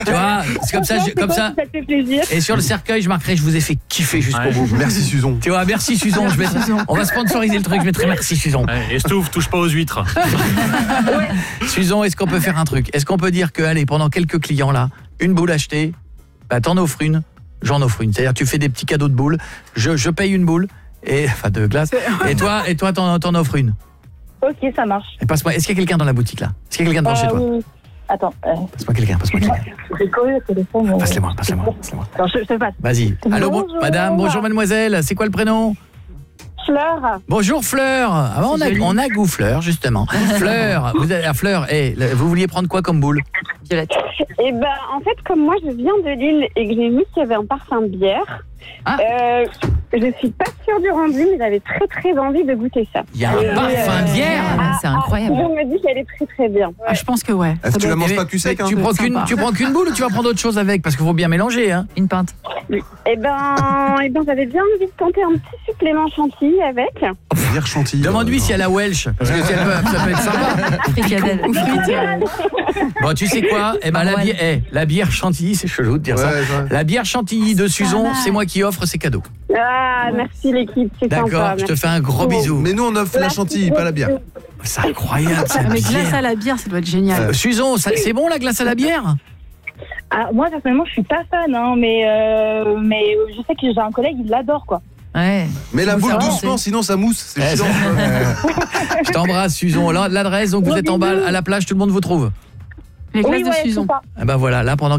Tu vois, c'est comme ça, Ça te fait plaisir. Et sur le cercueil, je marquerai, je vous ai fait kiffer jusqu'au bout. Merci Suzon. Tu vois, merci Suzon. On va sponsoriser le truc, je mettrai merci Suzon. Et Stouff, touche pas aux huîtres. Suzon, est-ce qu'on peut faire un truc? Est-ce qu'on peut dire que, allez, pendant quelques clients là, une boule achetée, bah t'en offres une, j'en offre une. C'est-à-dire tu fais des petits cadeaux de boules, je paye une boule, enfin de glace, et toi t'en offres une. Ok, ça marche. Et passe-moi, est-ce qu'il y a quelqu'un dans la boutique là? Est-ce qu'il y a quelqu'un devant chez toi? Oui. Attends. Passe-moi quelqu'un. C'est curieux le téléphone. Passe-le-moi. Attends, je te passe. Vas-y. Allô, Bonjour. madame, bonjour mademoiselle, c'est quoi le prénom? Fleur. Bonjour Fleur. Ah, on a goût Fleur justement. Fleur, vous vouliez prendre quoi comme boule? Violette. Eh ben, en fait, comme moi, je viens de Lille et que j'ai vu qu'il y avait un parfum de bière, je suis pas sûre du rendu, mais j'avais très très envie de goûter ça. Il y a un parfum de bière. C'est incroyable. Je me dis qu'elle est très très bien. Ah, je pense que ouais. Est-ce que tu la manges pas cul sec? Tu prends qu'une boule ou tu vas prendre autre chose avec? Parce qu'il faut bien mélanger, hein. Une pinte. Eh ben, j'avais bien envie de tenter un petit supplément chantilly avec. Bière chantilly. Demande-lui si elle a Welsh, parce que ça peut être sympa. Fricadelle. Ou frites. Bon, tu sais quoi? Eh ben, la bière chantilly, c'est chelou de dire ça. La bière chantilly de Suzon, c'est moi qui offre, c'est cadeau. Ah, merci l'équipe, c'est sympa. D'accord, je te fais un gros bisou. Mais nous on offre la chantilly, pas la bière. C'est incroyable, ça. Mais glace à la bière, ça doit être génial. Suzon, c'est bon la glace à la bière? Ah, moi, personnellement, je suis pas fan, hein, mais je sais que j'ai un collègue, il l'adore, quoi. Ouais. Mais la boule doucement, sinon ça mousse. C'est chiant. Je t'embrasse, Suzon. L'adresse, donc vous êtes en bas à la plage, tout le monde vous trouve. Les glaces de Suzon. Eh ben voilà, là pendant